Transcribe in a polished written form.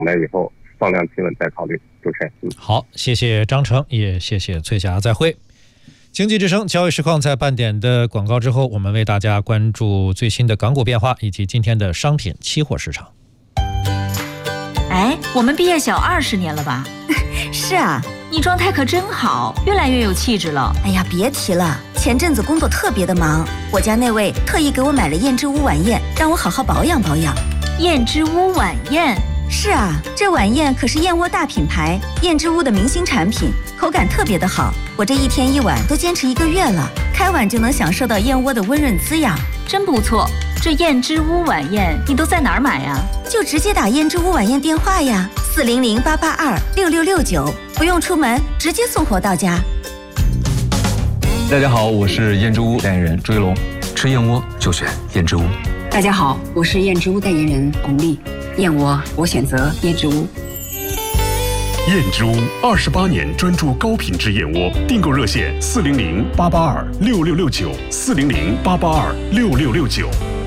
来以后放量提稳再考虑。主持人， 好，谢谢张成，也谢谢崔霞，再会。经济之声交易实况在半点的广告之后，我们为大家关注最新的港股变化以及今天的商品期货市场。 哎，我们毕业小20年了吧？ 是啊， 你状态可真好，越来越有气质了。 哎呀，别提了，前阵子工作特别的忙，我家那位特意给我买了燕之屋晚宴，让我好好保养保养。 燕之屋晚宴？ 是啊，这晚宴可是燕窝大品牌燕之屋的明星产品，口感特别的好。我这一天一碗都坚持1个月了，开碗就能享受到燕窝的温润滋养， 真不错。这燕之屋晚宴你都在哪儿买呀？ 就直接打燕之屋晚宴电话呀，400-882-6669，不用出门，直接送货到家。 大家好，我是燕之屋代言人朱一龙，吃燕窝就选燕之屋。 大家好，我是燕之屋代言人巩俐，燕窝我选择燕之屋。 燕之屋28年专注高品质燕窝，订购热线400-882-6669，400-882-6669。